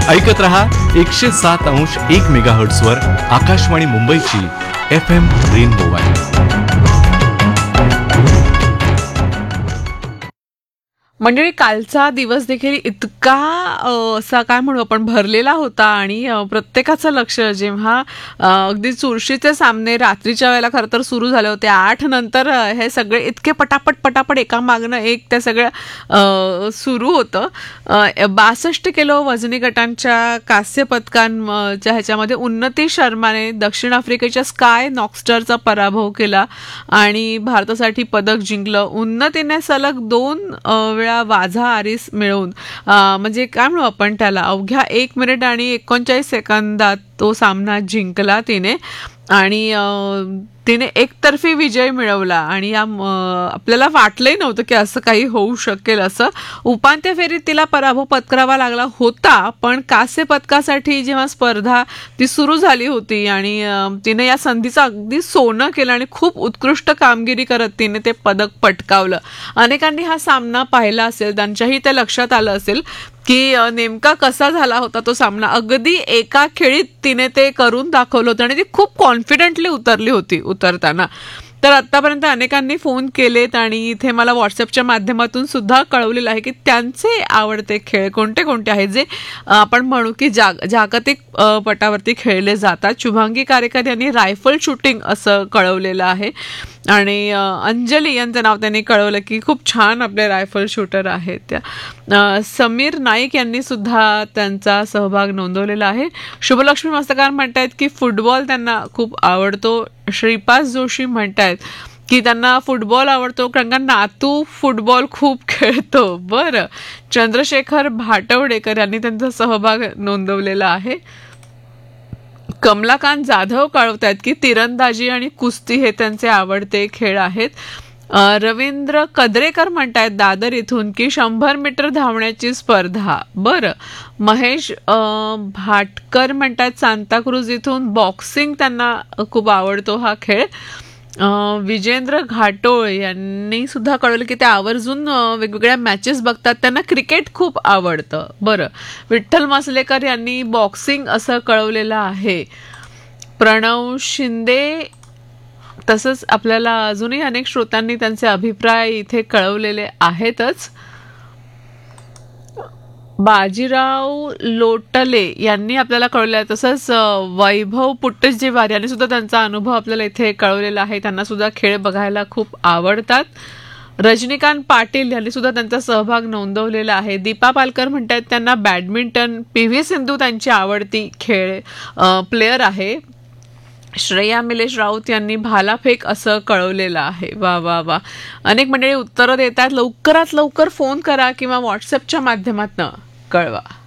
ऐकत रहा 107.1 मेगाहर्ट्झ वर आकाशवाणी मुंबईची FM रेनबो वाहिनी. मंडळी, कालचा दिवस देखील इतका असा काय म्हणू आपण भरलेला होता आणि प्रत्येकाचं लक्ष जेव्हा अगदी चुरशीचे सामने रात्रीच्या वेळेला खरं तर सुरू झाले होते 8 नंतर हे सगळे इतके पटापट एका मागणं एक त्या सगळं सुरू होतं. 62 किलो वजनी गटांच्या कांस्य पदकांच्या ह्याच्यामध्ये उन्नती शर्माने दक्षिण आफ्रिकेच्या स्काय नॉक्स्टरचा पराभव केला आणि भारतासाठी पदक जिंकलं. उन्नतीने सलग 2 वेळा वाझा आरिस मिळवून म्हणजे काय म्हणू आपण त्याला अवघ्या 1 मिनिट आणि 39 सेकंदात तो सामना जिंकला तिने आणि तिने एकतर्फी विजय मिळवला आणि आपल्याला वाटलंही नव्हतं की असं काही होऊ शकेल. असं उपांत्य फेरीत तिला पराभव पत्करावा लागला होता, पण कांस्य पदकासाठी जेव्हा स्पर्धा ती सुरू झाली होती आणि तिने या संधीचं अगदी सोनं केलं आणि खूप उत्कृष्ट कामगिरी करत तिने ते पदक पटकावलं. अनेकांनी हा सामना पाहिला असेल, त्यांच्याही ते लक्षात आलं असेल की नेमका कसा झाला होता तो सामना. अगदी एका खेळीत तिने ते करून दाखवलं होतं आणि ती खूप कॉन्फिडेंटली उतरली होती उतरताना. तर आतापर्यंत अनेकांनी फोन केलेत आणि इथे मला व्हॉट्सअपच्या माध्यमातून सुद्धा कळवलेलं आहे की त्यांचे आवडते खेळ कोणते कोणते आहेत जे आपण म्हणू की जागतिक पटावरती खेळले जातात. शुभांगी कारेकर यांनी रायफल शूटिंग असं कळवलेलं आहे आणि अंजली यांचं नाव त्यांनी कळवलं की खूप छान आपले रायफल शूटर आहेत त्या. समीर नाईक यांनी सुद्धा त्यांचा सहभाग नोंदवलेला आहे. शुभलक्ष्मी मस्तकार म्हणतायत की फुटबॉल त्यांना खूप आवडतो. श्रीपास जोशी म्हणतायत की त्यांना फुटबॉल आवडतो कारण का नातू फुटबॉल खूप खेळतो. बरं, चंद्रशेखर भाटवडेकर यांनी त्यांचा सहभाग नोंदवलेला आहे. कमलाकांत जाधव कळवतायत की तिरंदाजी आणि कुस्ती हे त्यांचे आवडते खेळ आहेत. रवींद्र कदरेकर म्हणतायत दादर इथून की 100 मीटर धावण्याची स्पर्धा. बरं, महेश भाटकर म्हणतायत सांताक्रूज इथून बॉक्सिंग त्यांना खूप आवडतो हा खेळ. विजेंद्र घाटोळ यांनी सुद्धा कळवलं की ते आवर्जून वेगवेगळ्या मॅचेस बघतात, त्यांना क्रिकेट खूप आवडतं. बरं, विठ्ठल मसलेकर यांनी बॉक्सिंग असं कळवलेलं आहे. प्रणव शिंदे तसंच आपल्याला अजूनही अनेक श्रोत्यांनी त्यांचे अभिप्राय इथे कळवलेले आहेतच. बाजीराव लोटले यांनी आपल्याला कळवलं आहे. तसंच वैभव पुट्टजीवार यांनी सुद्धा त्यांचा अनुभव आपल्याला इथे कळवलेला आहे. त्यांना सुद्धा खेळ बघायला खूप आवडतात. रजनीकांत पाटील यांनी सुद्धा त्यांचा सहभाग नोंदवलेला आहे. दीपा पालकर म्हणतात त्यांना बॅडमिंटन, PV सिंधू त्यांची आवडती खेळ प्लेयर आहे. श्रेया मिलेश राऊत यांनी भालाफेक असं कळवलेलं आहे. वा वा वा, अनेक मंडळी उत्तरं देतात. लवकरात लवकर फोन करा किंवा व्हॉट्सअपच्या माध्यमातून कळवा.